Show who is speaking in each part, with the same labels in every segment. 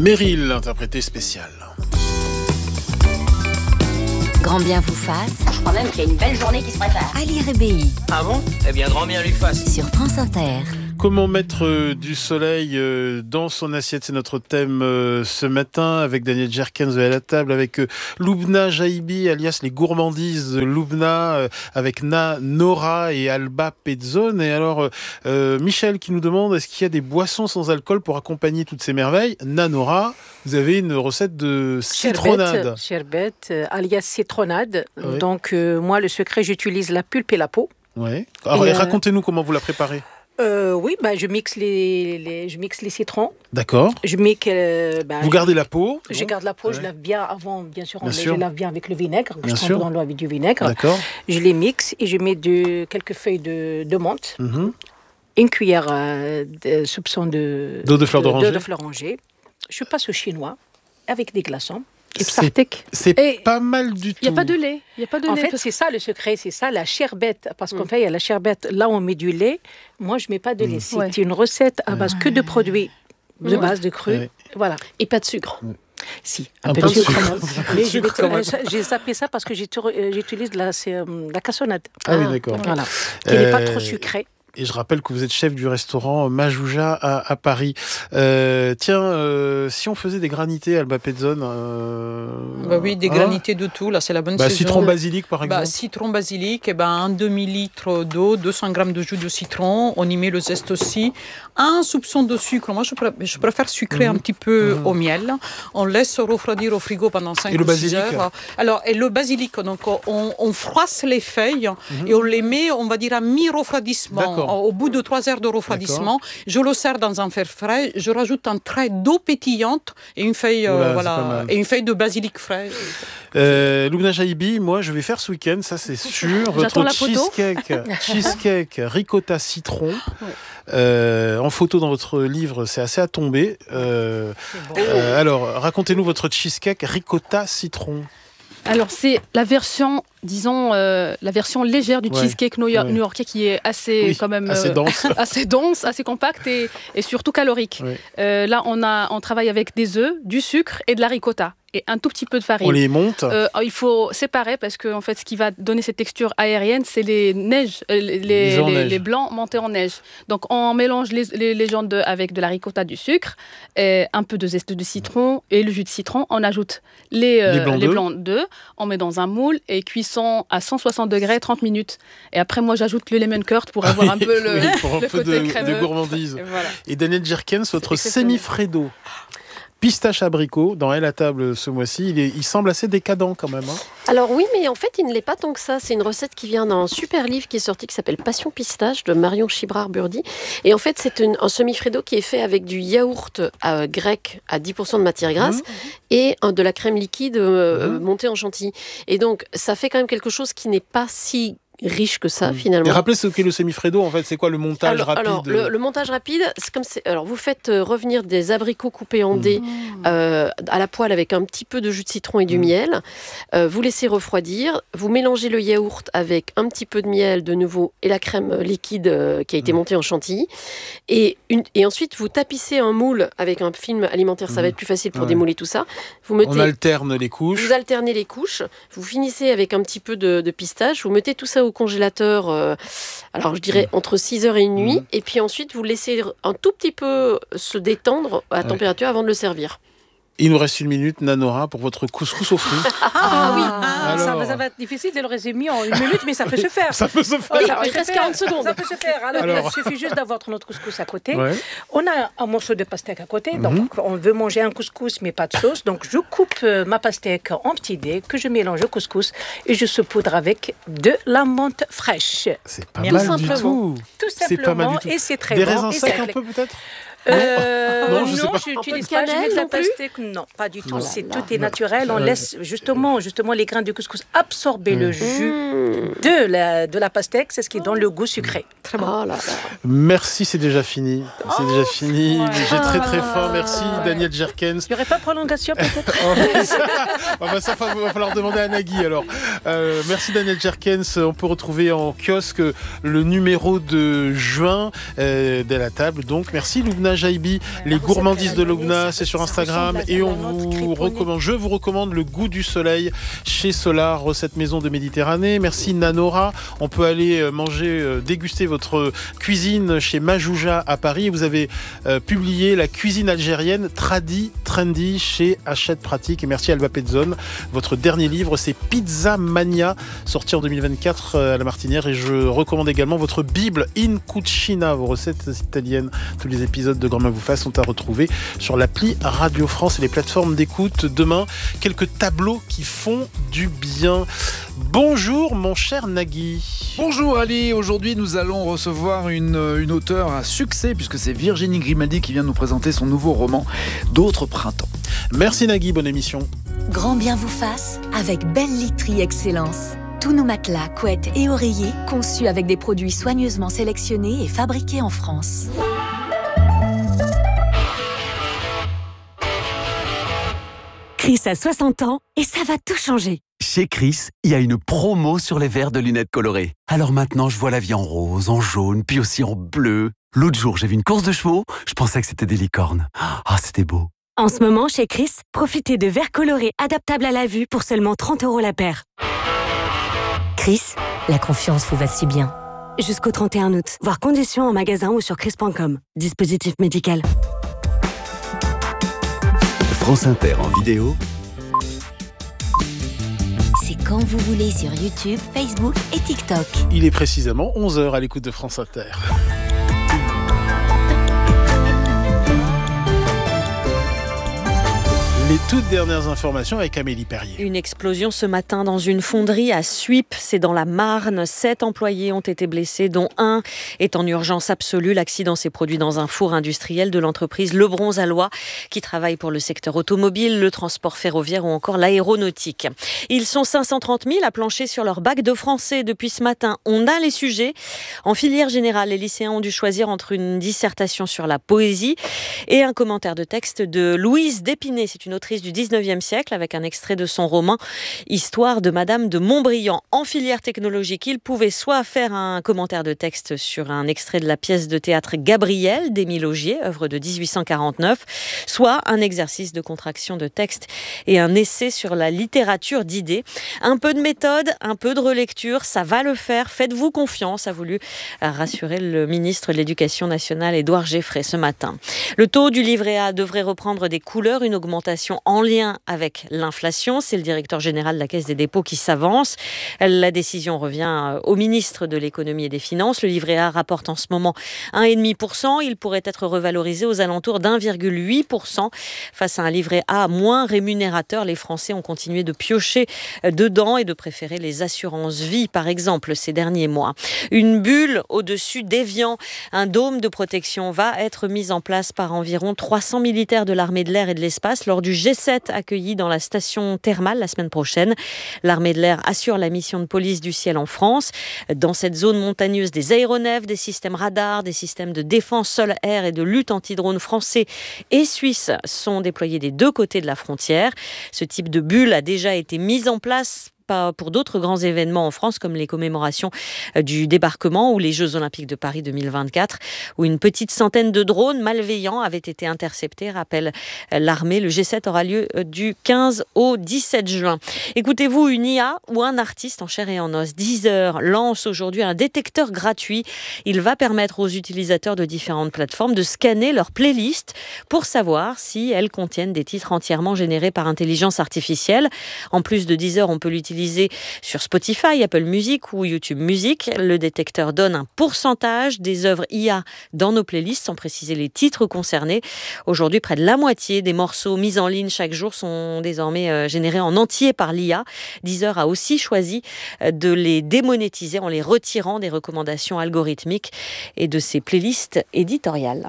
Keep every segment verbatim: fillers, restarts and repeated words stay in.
Speaker 1: Meryl, interprété spécial.
Speaker 2: Grand bien vous fasse.
Speaker 3: Je crois même qu'il y a une belle journée qui se prépare.
Speaker 2: Ali Rebéi.
Speaker 4: Ah bon ? Eh bien, grand bien lui fasse.
Speaker 2: Sur France Inter.
Speaker 1: Comment mettre euh, du soleil euh, dans son assiette, c'est notre thème euh, ce matin avec Daniel Jerkens à la table, avec euh, Loubna Jahibi alias les gourmandises de Loubna, euh, avec Na, Nora et Alba Pezzone. Et alors euh, Michel qui nous demande est-ce qu'il y a des boissons sans alcool pour accompagner toutes ces merveilles. Na, Nora, vous avez une recette de citronnade.
Speaker 5: Sherbet, euh, alias citronnade.
Speaker 1: Oui.
Speaker 5: Donc euh, moi le secret, j'utilise la pulpe et la peau.
Speaker 1: Ouais. Alors
Speaker 5: Et, euh,
Speaker 1: racontez-nous comment vous la préparez.
Speaker 5: Euh, oui, bah, je mixe les, les je mixe les citrons.
Speaker 1: D'accord.
Speaker 5: Je mixe. Euh, bah,
Speaker 1: Vous gardez la peau.
Speaker 5: Je
Speaker 1: bon.
Speaker 5: garde la peau,
Speaker 1: Ouais.
Speaker 5: je lave bien avant, bien sûr, on
Speaker 1: Bien
Speaker 5: met-
Speaker 1: sûr.
Speaker 5: je lave bien avec le vinaigre.
Speaker 1: Bien
Speaker 5: je
Speaker 1: sûr.
Speaker 5: trempe dans l'eau avec du vinaigre.
Speaker 1: D'accord.
Speaker 5: Je les mixe et je mets de, quelques feuilles de, de menthe,
Speaker 1: Mhm.
Speaker 5: une cuillère euh, de soupçon de
Speaker 1: D'eau de fleur d'oranger.
Speaker 5: d'eau de fleur d'oranger. Je passe au chinois avec des glaçons. Et
Speaker 1: C'est-
Speaker 5: psartek.
Speaker 1: C'est
Speaker 6: Et
Speaker 1: pas mal du tout.
Speaker 6: Il n'y a pas de lait. Il y a pas de
Speaker 5: En
Speaker 6: lait.
Speaker 5: fait,
Speaker 6: parce-
Speaker 5: c'est ça le secret, c'est ça la sherbette. Parce qu'en
Speaker 6: Mm.
Speaker 5: fait, il y a la sherbette, là on met du lait. Moi, je mets pas de lait. C'est
Speaker 6: Ouais.
Speaker 5: une recette à base que de produits de
Speaker 6: Mm.
Speaker 5: base de cru.
Speaker 1: Ouais.
Speaker 5: Voilà.
Speaker 6: Et pas de sucre.
Speaker 5: Si,
Speaker 1: Un
Speaker 5: un, peu
Speaker 1: peu
Speaker 5: de
Speaker 1: de
Speaker 5: sucre
Speaker 1: sucre.
Speaker 5: quand même. Mais je vais
Speaker 1: Sucre quand même.
Speaker 5: te- j'ai zappé ça parce que j'ai tour- euh, j'utilise de la, c'est, euh, la cassonade.
Speaker 1: Ah oui, d'accord.
Speaker 5: Voilà. Qui n'est pas
Speaker 1: Euh,
Speaker 5: trop sucrée.
Speaker 1: Et je rappelle que vous êtes chef du restaurant Majouja à, à Paris. Euh, tiens, euh, si on faisait des granités, Alba Pezzone. Euh,
Speaker 7: Bah oui, des
Speaker 1: hein
Speaker 7: granités de tout. Là, c'est la bonne
Speaker 1: Bah,
Speaker 7: saison.
Speaker 1: citron basilic, par exemple.
Speaker 7: Bah, citron basilic, et ben, un demi-litre d'eau, deux cents grammes de jus de citron, on y met le zeste aussi, un soupçon de sucre, moi je, pré- je préfère sucrer
Speaker 1: Mhm.
Speaker 7: un petit peu
Speaker 1: Mhm.
Speaker 7: au miel, on laisse refroidir au frigo pendant cinq
Speaker 1: Et le
Speaker 7: ou six
Speaker 1: basilic
Speaker 7: heures. Alors, et le basilic, donc on, on froisse les feuilles
Speaker 1: Mhm.
Speaker 7: et on les met, on va dire, à mi-refroidissement.
Speaker 1: D'accord.
Speaker 7: Au bout de trois heures de refroidissement, je le sers dans un fer frais, je rajoute un trait d'eau pétillante et une feuille, euh,
Speaker 1: Oula, c'est
Speaker 7: voilà,
Speaker 1: pas mal.
Speaker 7: et une feuille de basilic frais.
Speaker 1: Euh, Loubna Jahibi, moi, je vais faire ce week-end, ça c'est sûr. Votre
Speaker 6: J'attends la photo.
Speaker 1: cheesecake, cheesecake ricotta citron. Euh, en photo dans votre livre, c'est assez à tomber. Euh, euh, alors, racontez-nous votre cheesecake ricotta citron.
Speaker 6: Alors, c'est la version, disons, euh, la version légère du
Speaker 1: Ouais.
Speaker 6: cheesecake new-
Speaker 1: Ouais.
Speaker 6: new-yorkais qui est assez,
Speaker 1: Oui,
Speaker 6: quand même,
Speaker 1: assez
Speaker 6: euh,
Speaker 1: dense.
Speaker 6: assez dense, assez compact et, et surtout calorique.
Speaker 1: Ouais.
Speaker 6: Euh, là, on, a, on travaille avec des œufs, du sucre et de la ricotta et un tout petit peu de farine.
Speaker 1: On les monte.
Speaker 6: Euh, il faut séparer parce que en fait, ce qui va donner cette texture aérienne, c'est les neiges, euh, les,
Speaker 1: Les œufs en
Speaker 6: les-
Speaker 1: neige.
Speaker 6: les blancs montés en neige. Donc, on mélange les, les, les gens de- avec de la ricotta, du sucre, et un peu de zeste de citron et le jus de citron. On ajoute les, euh,
Speaker 1: Les blancs d'œufs.
Speaker 6: blancs d'œufs. On met dans un moule et cuisson à cent soixante degrés, trente minutes. Et après, moi, j'ajoute le lemon curd pour avoir un peu le,
Speaker 1: Oui, pour un
Speaker 6: le
Speaker 1: peu
Speaker 6: côté
Speaker 1: de,
Speaker 6: crémeux.
Speaker 1: de gourmandise.
Speaker 6: Et voilà.
Speaker 1: Et Daniel Jerkens, votre
Speaker 6: C'est exceptionnel.
Speaker 1: semi-fredo. Pistache abricot, dans Elle à table ce mois-ci, il, est, il semble assez décadent quand même. Hein.
Speaker 8: Alors oui, mais en fait, il ne l'est pas tant que ça. C'est une recette qui vient d'un super livre qui est sorti qui s'appelle Passion Pistache de Marion Chibrard-Burdi. Et en fait, c'est une- un semi-fredo qui est fait avec du yaourt euh, grec à dix pour cent de matière grasse
Speaker 1: Mmh.
Speaker 8: et euh, de la crème liquide euh,
Speaker 1: Mmh.
Speaker 8: montée en chantilly. Et donc, ça fait quand même quelque chose qui n'est pas si riche que ça,
Speaker 1: Mm.
Speaker 8: finalement.
Speaker 1: Et rappelez ce qu'est le semi-fredo, en fait, c'est quoi le montage
Speaker 8: alors,
Speaker 1: rapide
Speaker 8: alors, le, le montage rapide, c'est comme c'est- alors vous faites euh, revenir des abricots coupés en dés euh, à la poêle avec un petit peu de jus de citron et du
Speaker 1: Mm.
Speaker 8: miel. Euh, vous laissez refroidir. Vous mélangez le yaourt avec un petit peu de miel de nouveau et la crème liquide euh, qui a été
Speaker 1: Mm.
Speaker 8: montée en chantilly. Et, une, et ensuite vous tapissez un moule avec un film alimentaire. Ça
Speaker 1: Mm.
Speaker 8: va être plus facile pour
Speaker 1: Ouais.
Speaker 8: démouler tout ça. Vous
Speaker 1: On
Speaker 8: mettez
Speaker 1: alterne les couches.
Speaker 8: vous alternez les couches, vous finissez avec un petit peu de, de pistache, vous mettez tout ça au congélateur, euh, alors je dirais entre six heures et une nuit,
Speaker 1: Mhm.
Speaker 8: et puis ensuite vous laissez un tout petit peu se détendre à
Speaker 1: Ouais.
Speaker 8: température avant de le servir.
Speaker 1: Il nous reste une minute, Nanora, pour votre couscous aux fruits.
Speaker 5: Ah, oui, ça,
Speaker 1: Alors.
Speaker 5: va- ça va être difficile de le résumer en une minute, mais ça peut se faire.
Speaker 1: Ça peut se faire.
Speaker 5: Oui,
Speaker 8: Oui,
Speaker 5: ça peut
Speaker 8: il
Speaker 5: se
Speaker 8: reste
Speaker 5: faire.
Speaker 8: quarante secondes.
Speaker 5: Ça peut se faire. Alors,
Speaker 1: Alors.
Speaker 5: il suffit juste d'avoir notre couscous à côté.
Speaker 1: Ouais.
Speaker 5: On a un morceau de pastèque à côté,
Speaker 1: Mhm.
Speaker 5: donc on veut manger un couscous mais pas de sauce. Donc je coupe euh, ma pastèque en petits dés que je mélange au couscous et je saupoudre avec de la menthe fraîche.
Speaker 1: C'est pas
Speaker 8: Tout
Speaker 1: mal
Speaker 8: simplement.
Speaker 1: du tout.
Speaker 5: Tout
Speaker 1: C'est pas mal
Speaker 5: simplement,
Speaker 1: du tout.
Speaker 5: et c'est très
Speaker 1: Des
Speaker 5: bon.
Speaker 1: raisins
Speaker 5: et
Speaker 1: secs
Speaker 5: c'est
Speaker 1: un
Speaker 5: clé.
Speaker 1: peu peut-être
Speaker 5: Euh,
Speaker 1: Non,
Speaker 5: non,
Speaker 1: je sais pas.
Speaker 5: je
Speaker 8: Un peu
Speaker 5: n'utilise
Speaker 8: de
Speaker 5: pas, je mets de
Speaker 8: cannelle
Speaker 5: la
Speaker 8: non plus
Speaker 5: pastèque. Non, pas du tout.
Speaker 8: Oh là
Speaker 5: C'est,
Speaker 8: là.
Speaker 5: tout est naturel. On
Speaker 1: Ouais.
Speaker 5: laisse justement, justement les grains de couscous absorber le jus
Speaker 8: Mmh.
Speaker 5: de la, de la pastèque. C'est ce qui donne le goût sucré.
Speaker 8: Très bon. Oh là là.
Speaker 1: Merci, c'est déjà fini. C'est déjà fini.
Speaker 5: ouais.
Speaker 1: J'ai très très
Speaker 5: Ah.
Speaker 1: faim. Merci, Daniel Jerkens.
Speaker 5: Il n'y aurait pas de prolongation peut-être?
Speaker 1: Oh, ça, oh, bah, ça va falloir demander à Nagui alors. Euh, merci Daniel Jerkens. On peut retrouver en kiosque le numéro de juin euh, de la table. Donc merci Loubna Jahibi. Les gourmandises de Loubna, c'est sur Instagram. Et on vous recommande, je vous recommande le goût du soleil chez Solar, recette maison de Méditerranée. Merci Nanora. On peut aller manger, déguster votre cuisine chez Majouja à Paris. Vous avez euh, publié la cuisine algérienne Tradi Trendy chez Hachette Pratique. Et merci Alba Pezzone. Votre dernier livre, c'est Pizza Mania, sorti en deux mille vingt-quatre à la Martinière. Et je recommande également votre Bible In Cucina, vos recettes italiennes. Tous les épisodes de Grand Main vous fasse sont à retrouver sur l'appli Radio France et les plateformes d'écoute. Demain, quelques tableaux qui font du bien. Bonjour mon cher Nagui.
Speaker 9: Bonjour Ali, aujourd'hui nous allons recevoir une, une auteure à succès puisque c'est Virginie Grimaldi qui vient nous présenter son nouveau roman D'autres printemps.
Speaker 1: Merci Nagui, bonne émission.
Speaker 2: Grand bien vous fasse avec Belle Literie Excellence. Tous nos matelas, couettes et oreillers conçus avec des produits soigneusement sélectionnés et fabriqués en France.
Speaker 10: Chris a soixante ans et ça va tout changer.
Speaker 11: Chez Chris, il y a une promo sur les verres de lunettes colorées. Alors maintenant, je vois la vie en rose, en jaune, puis aussi en bleu. L'autre jour, j'ai vu une course de chevaux, je pensais que c'était des licornes. Ah, c'était beau.
Speaker 10: En ce moment, chez Chris, profitez de verres colorés adaptables à la vue pour seulement trente euros la paire.
Speaker 2: Chris, la confiance vous va si bien.
Speaker 10: Jusqu'au trente et un août. Voir conditions en magasin ou sur chris point com. Dispositif médical.
Speaker 11: France Inter en vidéo.
Speaker 2: C'est quand vous voulez sur YouTube, Facebook et TikTok.
Speaker 1: Il est précisément onze heures à l'écoute de France Inter. Les toutes dernières informations avec Amélie Perrier.
Speaker 12: Une explosion ce matin dans une fonderie à Suippes, c'est dans la Marne. Sept employés ont été blessés, dont un est en urgence absolue. L'accident s'est produit dans un four industriel de l'entreprise Lebronz-Alloy, qui travaille pour le secteur automobile, le transport ferroviaire ou encore l'aéronautique. Ils sont cinq cent trente mille à plancher sur leur bac de français depuis ce matin. On a les sujets. En filière générale, les lycéens ont dû choisir entre une dissertation sur la poésie et un commentaire de texte de Louise d'Épinay. C'est une autrice du dix-neuvième siècle avec un extrait de son roman Histoire de Madame de Montbriand. En filière technologique, il pouvait soit faire un commentaire de texte sur un extrait de la pièce de théâtre Gabriel d'Émile Augier, œuvre de dix-huit cent quarante-neuf, soit un exercice de contraction de texte et un essai sur la littérature d'idées. Un peu de méthode, un peu de relecture, ça va le faire, faites-vous confiance, a voulu rassurer le ministre de l'Éducation nationale Édouard Geffray ce matin. Le taux du livret A devrait reprendre des couleurs, une augmentation en lien avec l'inflation. C'est le directeur général de la Caisse des dépôts qui s'avance. La décision revient au ministre de l'Économie et des Finances. Le livret A rapporte en ce moment un virgule cinq pour cent. Il pourrait être revalorisé aux alentours d'un virgule huit pour cent. Face à un livret A moins rémunérateur, les Français ont continué de piocher dedans et de préférer les assurances vie, par exemple, ces derniers mois. Une bulle au-dessus d'Évian. Un dôme de protection va être mis en place par environ trois cents militaires de l'armée de l'air et de l'espace lors du G sept accueilli dans la station thermale la semaine prochaine. L'armée de l'air assure la mission de police du ciel en France. Dans cette zone montagneuse, des aéronefs, des systèmes radars, des systèmes de défense sol-air et de lutte anti-drone français et suisses sont déployés des deux côtés de la frontière. Ce type de bulle a déjà été mis en place pour d'autres grands événements en France, comme les commémorations du débarquement ou les Jeux Olympiques de Paris deux mille vingt-quatre, où une petite centaine de drones malveillants avaient été interceptés, rappelle l'armée. Le G sept aura lieu du quinze au dix-sept juin. Écoutez-vous, une I A ou un artiste en chair et en os. Deezer lance aujourd'hui un détecteur gratuit. Il va permettre aux utilisateurs de différentes plateformes de scanner leurs playlists pour savoir si elles contiennent des titres entièrement générés par intelligence artificielle. En plus de Deezer, on peut l'utiliser sur Spotify, Apple Music ou YouTube Music. Le détecteur donne un pourcentage des œuvres I A dans nos playlists, sans préciser les titres concernés. Aujourd'hui, près de la moitié des morceaux mis en ligne chaque jour sont désormais générés en entier par l'I A. Deezer a aussi choisi de les démonétiser en les retirant des recommandations algorithmiques et de ses playlists éditoriales.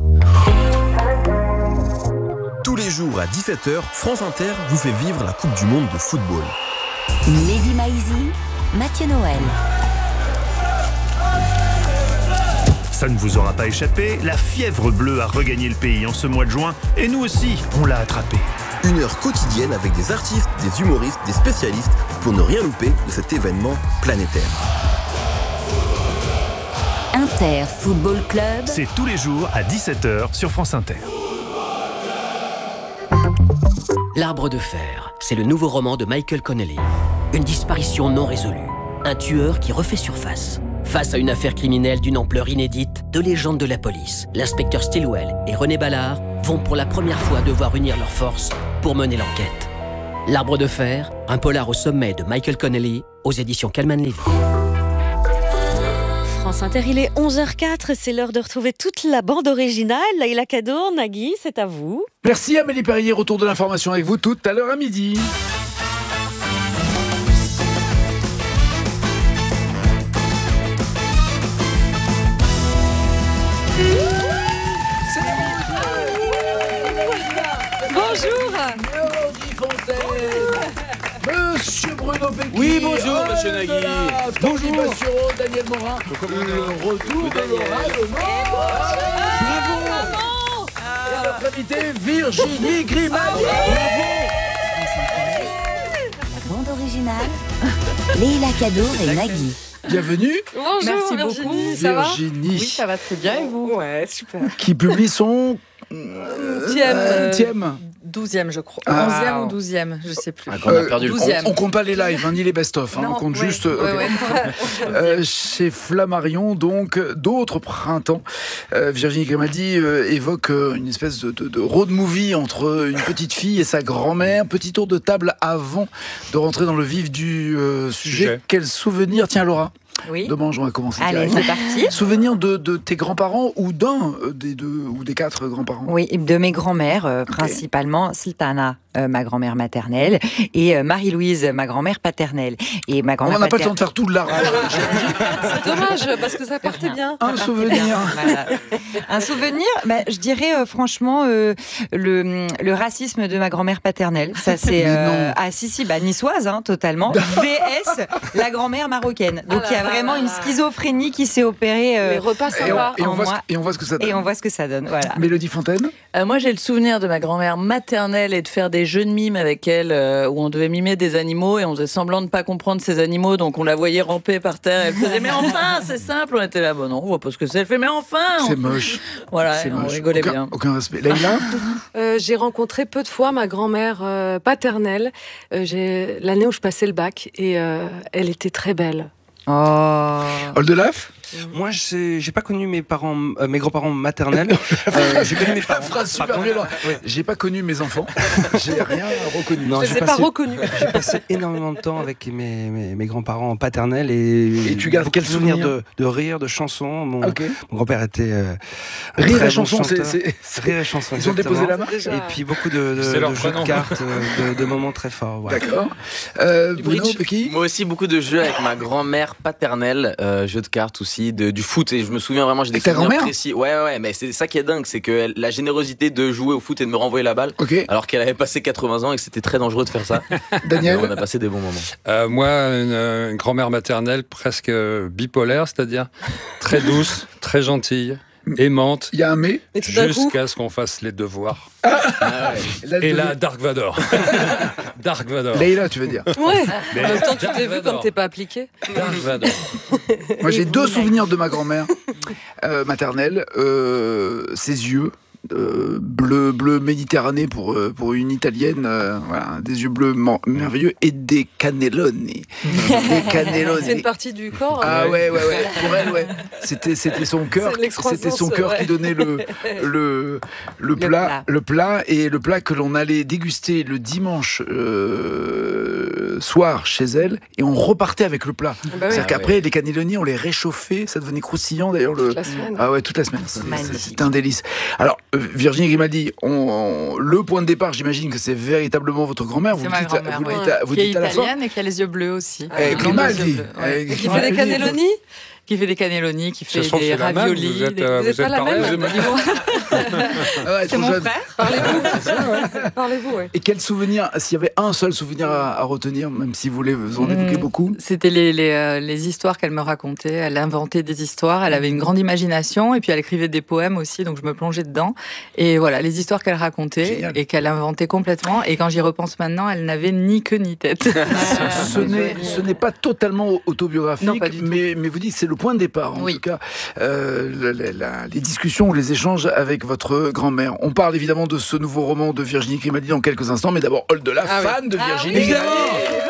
Speaker 13: Tous les jours à dix-sept heures, France Inter vous fait vivre la Coupe du Monde de football.
Speaker 2: Mehdi Maizi, Mathieu Noël.
Speaker 14: Ça ne vous aura pas échappé, la fièvre bleue a regagné le pays en ce mois de juin et nous aussi, on l'a attrapé.
Speaker 13: Une heure quotidienne avec des artistes, des humoristes, des spécialistes pour ne rien louper de cet événement planétaire.
Speaker 2: Inter Football Club.
Speaker 14: C'est tous les jours à dix-sept heures sur France Inter.
Speaker 15: L'Arbre de fer, c'est le nouveau roman de Michael Connelly. Une disparition non résolue. Un tueur qui refait surface. Face à une affaire criminelle d'une ampleur inédite, deux légendes de la police, l'inspecteur Stilwell et René Ballard, vont pour la première fois devoir unir leurs forces pour mener l'enquête. L'Arbre de fer, un polar au sommet de Michael Connelly, aux éditions Calman Levy.
Speaker 12: France Inter, il est onze heures quatre, c'est l'heure de retrouver toute la bande originale. Laïla Kadour, Nagui, c'est à vous.
Speaker 9: Merci Amélie Perrier, retour de l'information avec vous tout à l'heure à midi.
Speaker 12: Bonjour.
Speaker 9: Monsieur Bruno Pecky.
Speaker 16: Oui, bonjour,
Speaker 9: oh
Speaker 16: monsieur Nagui.
Speaker 9: Bonjour. Monsieur Daniel Morin. Le retour de Laura Lemoine. Bravo. Et notre invité, Virginie Grimaldi.
Speaker 2: La bande originale, Laïla Kadour et Nagui.
Speaker 9: Bienvenue.
Speaker 17: Bonjour,
Speaker 7: Merci
Speaker 17: Virginie,
Speaker 7: beaucoup.
Speaker 17: ça va?
Speaker 9: Virginie.
Speaker 17: Oui, ça va très bien et vous? Ouais, super.
Speaker 9: Qui publie son
Speaker 17: Tième,
Speaker 9: euh,
Speaker 17: euh,
Speaker 9: tième.
Speaker 17: douzième, je crois.
Speaker 9: Ah.
Speaker 17: onzième ou douzième, je sais plus.
Speaker 9: Ah, on a perdu le compte. On, on compte pas les lives, hein, ni les best-of. Hein,
Speaker 17: Non,
Speaker 9: on compte
Speaker 17: ouais,
Speaker 9: juste.
Speaker 17: ouais,
Speaker 9: okay.
Speaker 17: ouais.
Speaker 9: euh, chez Flammarion, donc, d'autres printemps. Euh, Virginie Grimaldi euh, évoque euh, une espèce de, de, de road movie entre une petite fille et sa grand-mère. Petit tour de table avant de rentrer dans le vif du euh, sujet.
Speaker 16: Sujet.
Speaker 9: Quel souvenir, tiens, Laura.
Speaker 17: Oui.
Speaker 9: Dommage, on va commencer.
Speaker 17: Allez,
Speaker 9: direct.
Speaker 17: c'est parti.
Speaker 9: Souvenir de, de tes grands-parents ou d'un euh, des deux ou des quatre grands-parents.
Speaker 18: Oui, de mes grands-mères, euh, principalement Sultana, euh, ma grand-mère maternelle, et euh, Marie-Louise, ma grand-mère paternelle. Et ma grand-mère
Speaker 9: On n'a pas le
Speaker 18: pater-
Speaker 9: temps de faire tout le large.
Speaker 17: C'est dommage parce que ça partait bien.
Speaker 9: Un souvenir.
Speaker 18: Voilà. Un souvenir, bah, je dirais euh, franchement euh, le, le racisme de ma grand-mère paternelle. Ça c'est
Speaker 9: Mais non.
Speaker 18: ah si si bah niçoise hein, totalement. V S la grand-mère marocaine. Donc il y a vraiment une schizophrénie qui s'est opérée. euh,
Speaker 17: Les repas
Speaker 9: Et on,
Speaker 17: sympas.
Speaker 9: et on
Speaker 18: en
Speaker 9: voit ce,
Speaker 18: moi.
Speaker 9: et on voit ce que ça donne.
Speaker 18: Et on voit ce que ça donne. Voilà.
Speaker 9: Mélodie Fontaine.
Speaker 19: Euh, moi, j'ai le souvenir de ma grand-mère maternelle et de faire des jeux de mime avec elle euh, où on devait mimer des animaux et on faisait semblant de ne pas comprendre ces animaux. Donc, on la voyait ramper par terre. Elle faisait « Mais enfin, c'est simple !» On était là, bon non, on voit pas ce que c'est. Elle fait « Mais enfin !»
Speaker 9: C'est moche.
Speaker 19: Voilà,
Speaker 9: C'est
Speaker 19: et on
Speaker 9: moche.
Speaker 19: rigolait
Speaker 9: aucun,
Speaker 19: bien.
Speaker 9: Aucun respect. Laïla.
Speaker 17: Euh, j'ai rencontré peu de fois ma grand-mère euh, paternelle. Euh, j'ai l'année où je passais le bac et euh, elle était très belle.
Speaker 18: Oh.
Speaker 9: Oldelaf.
Speaker 16: Moi, j'ai j'ai pas connu mes parents, euh, mes grands-parents maternels. Euh, j'ai connu mes parents.
Speaker 9: Phrase super
Speaker 16: Par contre,
Speaker 9: violente.
Speaker 16: ouais.
Speaker 9: J'ai pas connu mes enfants. J'ai rien reconnu.
Speaker 16: Non,
Speaker 17: Je
Speaker 16: j'ai
Speaker 17: les ai pas
Speaker 16: passé-
Speaker 17: reconnus.
Speaker 16: J'ai passé énormément de temps avec mes, mes, mes grands-parents paternels et,
Speaker 9: Et tu gardes
Speaker 16: beaucoup
Speaker 9: quel
Speaker 16: de souvenirs
Speaker 9: souvenir
Speaker 16: de, de rire, de chansons. Mon,
Speaker 9: Ok.
Speaker 16: mon grand-père était euh, un
Speaker 9: Rire
Speaker 16: très
Speaker 9: et
Speaker 16: bon
Speaker 9: chanson, c'est-
Speaker 16: chanteur.
Speaker 9: c'est- c'est-
Speaker 16: Rire et chanson.
Speaker 9: Ils ont déposé
Speaker 16: exactement.
Speaker 9: la main.
Speaker 16: Et puis beaucoup de, de,
Speaker 20: C'est leur
Speaker 16: de jeux
Speaker 20: prénom.
Speaker 16: de cartes, euh, de, de moments très forts. Voilà.
Speaker 9: D'accord. Euh, Bruno Pecky.
Speaker 21: Moi aussi, beaucoup de jeux avec ma grand-mère paternelle, euh, jeux de cartes aussi, de, du foot. Et je me souviens vraiment, j'ai des
Speaker 9: Ta
Speaker 21: souvenirs
Speaker 9: grand-mère
Speaker 21: précis. Ouais, ouais, ouais, mais c'est ça qui est dingue, c'est que elle- la générosité de jouer au foot et de me renvoyer la balle,
Speaker 9: Ok.
Speaker 21: alors qu'elle avait passé quatre-vingts ans et que c'était très dangereux de faire ça.
Speaker 9: Daniel.
Speaker 21: Mais on a passé des bons moments.
Speaker 20: Euh, moi, une, une grand-mère maternelle presque bipolaire, c'est-à-dire très douce, très gentille, aimante,
Speaker 9: Il y a un mais.
Speaker 17: Et tout d'un coup,
Speaker 20: jusqu'à ce qu'on fasse les devoirs.
Speaker 9: Là,
Speaker 20: Et
Speaker 9: je
Speaker 20: là,
Speaker 9: devais-
Speaker 20: Dark Vador. Dark Vador.
Speaker 9: Laïla, tu veux dire.
Speaker 17: ouais.
Speaker 20: Mais-
Speaker 17: En même temps, tu
Speaker 20: Dark
Speaker 17: t'es vu
Speaker 20: Vador.
Speaker 17: comme t'es pas appliqué.
Speaker 20: Dark Vador.
Speaker 9: Moi, j'ai deux souvenirs de ma grand-mère euh, maternelle. Euh, ses yeux. Euh, bleu, bleu Méditerranée pour, euh, pour une italienne, euh, voilà, des yeux bleus man- merveilleux et des cannelloni. Des cannelloni.
Speaker 17: C'est une partie du corps. hein.
Speaker 9: Ah ouais, ouais, ouais. Pour elle, ouais. C'était, c'était son cœur,
Speaker 17: C'est l'excroissance,
Speaker 9: c'était son cœur
Speaker 17: ouais.
Speaker 9: qui donnait le, le, le, plat,
Speaker 18: plat.
Speaker 9: le plat et le plat que l'on allait déguster le dimanche euh, soir chez elle et on repartait avec le plat.
Speaker 17: bah oui.
Speaker 9: C'est-à-dire
Speaker 21: Ah
Speaker 9: qu'après, les cannelloni, on les réchauffait, ça devenait croustillant d'ailleurs. Le...
Speaker 17: Toute la semaine.
Speaker 9: Ah ouais, toute la semaine. C'était,
Speaker 18: Magnifique.
Speaker 9: c'était un délice. Alors, euh, Virginie Grimaldi, on, on- le point de départ, j'imagine que c'est véritablement votre grand-mère. Vous
Speaker 17: C'est
Speaker 9: le
Speaker 17: ma
Speaker 9: dites, à-
Speaker 17: grand-mère,
Speaker 9: vous le
Speaker 17: ouais.
Speaker 9: dites à- vous
Speaker 17: qui
Speaker 9: le
Speaker 17: est
Speaker 9: dites à la fin.
Speaker 17: italienne et qui a les yeux bleus aussi.
Speaker 9: Eh,
Speaker 17: Blonde,
Speaker 9: Grimaldi.
Speaker 17: les yeux bleus, ouais.
Speaker 9: Eh,
Speaker 17: Et qui fait
Speaker 9: Grimaldi.
Speaker 17: des cannelloni.
Speaker 19: Qui fait des cannelloni, qui fait
Speaker 20: Se trouve,
Speaker 19: des
Speaker 20: c'est la même,
Speaker 19: raviolis.
Speaker 20: vous êtes,
Speaker 19: des-
Speaker 20: euh,
Speaker 17: Vous êtes pas la
Speaker 20: pareil,
Speaker 17: même.
Speaker 20: vous êtes-
Speaker 17: dis donc.
Speaker 9: Ah ouais,
Speaker 17: C'est
Speaker 9: trop
Speaker 17: mon
Speaker 9: jeune.
Speaker 17: frère. Parlez-vous. Parlez-vous, ouais.
Speaker 9: Et quel souvenir, s'il y avait un seul souvenir à, à retenir, même si vous voulez vous en évoquer
Speaker 17: Mmh.
Speaker 9: beaucoup.
Speaker 17: C'était les, les, euh, les histoires qu'elle me racontait. Elle inventait des histoires. Elle avait une grande imagination et puis elle écrivait des poèmes aussi, donc je me plongeais dedans. Et voilà, les histoires qu'elle racontait
Speaker 9: Génial.
Speaker 17: et qu'elle inventait complètement. Et quand j'y repense maintenant, elle n'avait ni queue ni tête.
Speaker 9: Ce n'est, ce n'est pas totalement autobiographique,
Speaker 17: Non, pas du tout.
Speaker 9: mais, mais vous dites que c'est le point de départ. En
Speaker 17: Oui.
Speaker 9: tout cas, euh, la- la- la- les discussions ou les échanges avec avec votre grand-mère. On parle évidemment de ce nouveau roman de Virginie Grimaldi dans quelques instants, mais d'abord Oldelaf,
Speaker 19: Ah oui.
Speaker 9: fan de
Speaker 19: Ah
Speaker 9: Virginie
Speaker 19: oui.
Speaker 9: Grimaldi.
Speaker 19: Évidemment.